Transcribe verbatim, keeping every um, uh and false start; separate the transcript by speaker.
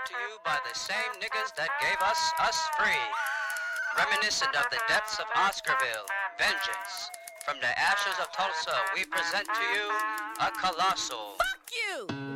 Speaker 1: brought to you by the same niggas that gave us us free. Reminiscent of the depths of Oscarville, vengeance. From the ashes of Tulsa, we present to you a colossal.
Speaker 2: Fuck you!